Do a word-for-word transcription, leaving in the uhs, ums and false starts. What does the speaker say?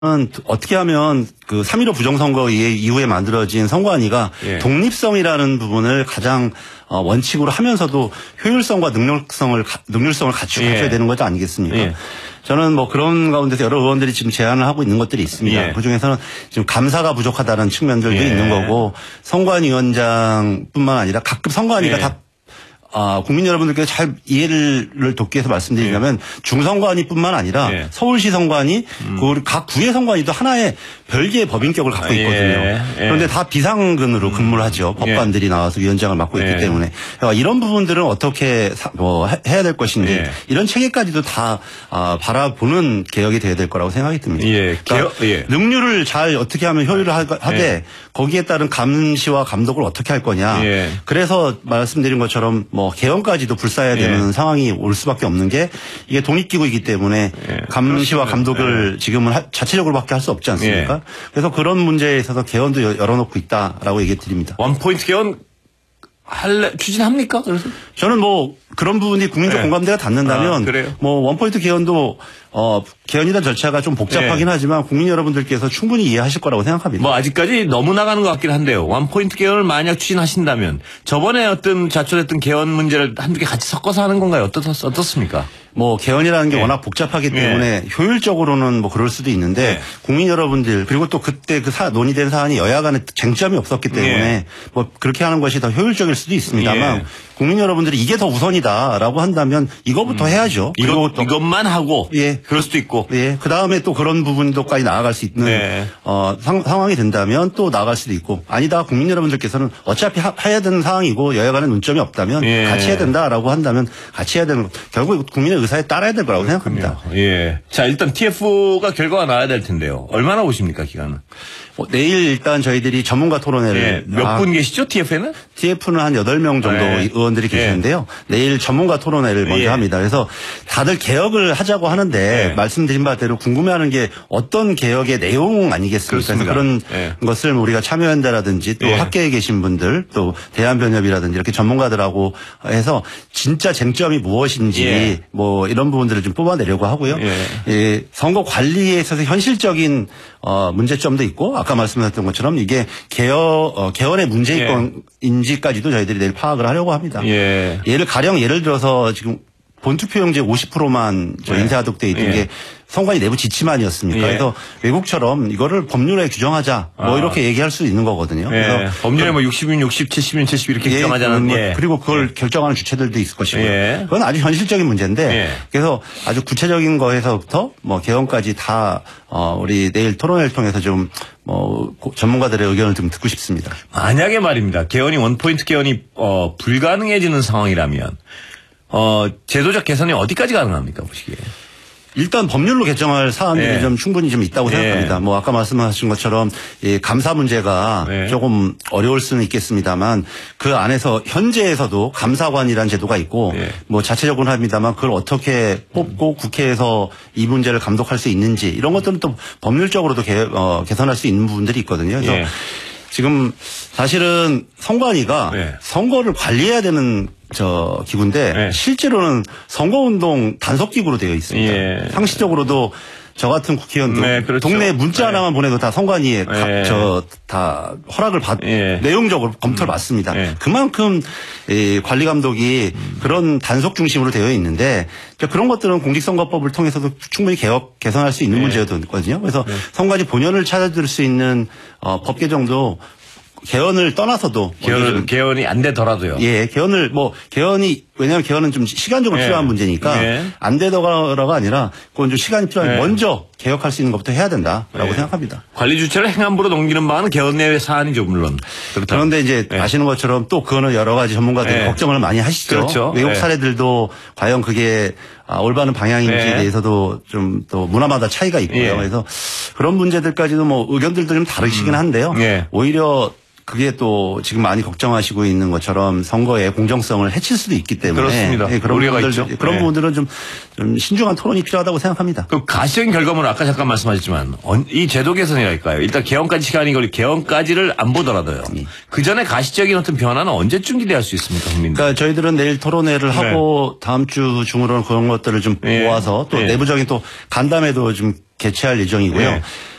어떻게 하면 그 삼일오 부정선거 이후에 만들어진 선관위가 예. 독립성이라는 부분을 가장 원칙으로 하면서도 효율성과 능력성을 능률성을 갖추고 예. 가져야 되는 거죠 아니겠습니까? 예. 저는 뭐 그런 가운데서 여러 의원들이 지금 제안을 하고 있는 것들이 있습니다. 예. 그중에서는 지금 감사가 부족하다는 측면들도 예. 있는 거고 선관위원장뿐만 아니라 각급 선관위가 예. 다 아, 국민 여러분들께 잘 이해를 돕기 위해서 말씀드리자면 예. 중선관위뿐만 아니라 예. 서울시 선관위, 음. 그 각 구의 선관위도 하나의 별개의 법인격을 갖고 있거든요. 예. 예. 그런데 다 비상근으로 음. 근무를 하죠. 법관들이 예. 나와서 위원장을 맡고 있기 예. 때문에 이런 부분들은 어떻게 사, 뭐 해야 될 것인지 예. 이런 체계까지도 다 아, 바라보는 개혁이 돼야 될 거라고 생각이 듭니다. 예. 그러니까 개혁, 예. 능률을 잘 어떻게 하면 효율을 하되 예. 거기에 따른 감시와 감독을 어떻게 할 거냐. 예. 그래서 말씀드린 것처럼 뭐 개헌까지도 불사해야 되는 예. 상황이 올 수밖에 없는 게 이게 독립기구이기 때문에 예. 감시와 감독을 예. 지금은 하, 자체적으로밖에 할 수 없지 않습니까? 예. 그래서 그런 문제에 있어서 개헌도 열어놓고 있다라고 얘기 드립니다. 원포인트 개헌 할래 추진합니까? 그래서 저는 뭐 그런 부분이 국민적 네. 공감대가 닿는다면 아, 뭐 원포인트 개헌도 어 개헌이란 절차가 좀 복잡하긴 네. 하지만 국민 여러분들께서 충분히 이해하실 거라고 생각합니다. 뭐 아직까지 너무 나가는 것 같긴 한데요. 원포인트 개헌을 만약 추진하신다면 저번에 어떤 자초됐던 개헌 문제를 한두 개 같이 섞어서 하는 건가요? 어떻, 어떻습니까? 뭐 개헌이라는 게 네. 워낙 복잡하기 때문에 네. 효율적으로는 뭐 그럴 수도 있는데 네. 국민 여러분들 그리고 또 그때 그 사, 논의된 사안이 여야 간에 쟁점이 없었기 때문에 네. 뭐 그렇게 하는 것이 더 효율적일 수도 있습니다만 네. 국민 여러분들이 이게 더 우선이다라고 한다면 이거부터 음. 해야죠. 이거, 이것만 하고 예. 그럴 수도 있고 예. 그다음에 또 그런 부분도까지 나아갈 수 있는 네. 어, 상, 상황이 된다면 또 나아갈 수도 있고 아니다 국민 여러분들께서는 어차피 하, 해야 되는 상황이고 여야 간에 논점이 없다면 예. 같이 해야 된다라고 한다면 같이 해야 되는 거 결국 국민의 의사에 따라야 될 거라고 생각합니다. 예. 자 일단 티에프가 결과가 나와야 될 텐데요. 얼마나 보십니까 기간은? 어, 내일 일단 저희들이 전문가 토론회를 예. 몇 분 아, 계시죠 티에프에는? 티에프는 한 여덟 명 정도 예. 의원들이 계시는데요. 예. 내일 전문가 토론회를 먼저 예. 합니다. 그래서 다들 개혁을 하자고 하는데 예. 말씀드린 바대로 궁금해하는 게 어떤 개혁의 내용 아니겠습니까? 그래서 그런 예. 것을 우리가 참여연대라든지 또 예. 학계에 계신 분들 또 대한변협이라든지 이렇게 전문가들하고 해서 진짜 쟁점이 무엇인지 예. 뭐 이런 부분들을 좀 뽑아내려고 하고요. 예. 예. 선거 관리에 있어서 현실적인 어, 문제점도 있고 아까 말씀하셨던 것처럼 이게 개헌, 어, 개헌의 문제인지까지도 저희들이 내일 파악을 하려고 합니다. 예. 예를 가령 예를 들어서 지금 본투표용지 오십 퍼센트만 저 예. 인쇄하도돼 있던 예. 게 선관위 내부 지침안이었습니까? 예. 그래서 외국처럼 이거를 법률에 규정하자 뭐 아. 이렇게 얘기할 수 있는 거거든요. 예. 그래서 법률에 뭐 육십인 육십, 칠십인 칠십 이렇게 예. 규정하자는 뭐 예. 그리고 그걸 예. 결정하는 주체들도 있을 것이고요. 예. 그건 아주 현실적인 문제인데 예. 그래서 아주 구체적인 거에서부터 뭐 개헌까지 다 어, 우리 내일 토론회를 통해서 좀 뭐 전문가들의 의견을 좀 듣고 싶습니다. 만약에 말입니다. 개헌이 원포인트 개헌이 어, 불가능해지는 상황이라면 어, 제도적 개선이 어디까지 가능합니까 보시기에? 일단 법률로 개정할 사안들이 예. 좀 충분히 좀 있다고 예. 생각합니다. 뭐 아까 말씀하신 것처럼 이 감사 문제가 예. 조금 어려울 수는 있겠습니다만 그 안에서 현재에서도 감사관이라는 제도가 있고 예. 뭐 자체적으로 합니다만 그걸 어떻게 뽑고 국회에서 이 문제를 감독할 수 있는지 이런 것들은 또 법률적으로도 개, 어, 개선할 수 있는 부분들이 있거든요. 그래서 예. 지금 사실은 선관위가 예. 선거를 관리해야 되는 저 기구인데 예. 실제로는 선거운동 단속기구로 되어 있습니다. 예. 상식적으로도 저 같은 국회의원도 네, 그렇죠. 동네에 문자 네. 하나만 보내도 다 선관위에 예. 저 다 허락을 받 예. 내용적으로 검토를 음. 받습니다. 예. 그만큼 이 관리 감독이 음. 그런 단속 중심으로 되어 있는데 그런 것들은 공직선거법을 통해서도 충분히 개혁 개선할 수 있는 예. 문제였거든요. 그래서 네. 선관위 본연을 찾아들 수 있는 어, 법 개정도 개헌을 떠나서도 개헌, 개헌이 안 되더라도요. 예, 개헌을 뭐 개헌이 왜냐하면 개헌은 좀 시간적으로 예. 필요한 문제니까 예. 안 되더라가 아니라 그건 좀 시간이 필요하니 예. 먼저 개혁할 수 있는 것부터 해야 된다라고 예. 생각합니다. 관리 주체를 행안부로 넘기는 바는 개헌 내외 사안이죠 물론. 그렇다. 그런데 이제 예. 아시는 것처럼 또 그거는 여러 가지 전문가들이 예. 걱정을 많이 하시죠. 그렇죠. 외국 예. 사례들도 과연 그게 아, 올바른 방향인지에 예. 대해서도 좀 또 문화마다 차이가 있고요. 예. 그래서 그런 문제들까지도 뭐 의견들도 좀 다르시긴 한데요. 예. 오히려 그게 또 지금 많이 걱정하시고 있는 것처럼 선거의 공정성을 해칠 수도 있기 때문에 그렇습니다. 네, 그런 우려가 부분들, 있죠. 그런 네. 부분들은 좀, 좀 신중한 토론이 필요하다고 생각합니다. 그 가시적인 결과물은 아까 잠깐 말씀하셨지만 이 제도 개선이랄까요. 일단 개헌까지 시간이 걸리 개헌까지를 안 보더라도요. 네. 그 전에 가시적인 어떤 변화는 언제쯤 기대할 수 있습니까, 국민들? 그러니까 저희들은 내일 토론회를 하고 네. 다음 주 중으로는 그런 것들을 좀 네. 모아서 또 네. 내부적인 또 간담회도 좀 개최할 예정이고요. 네.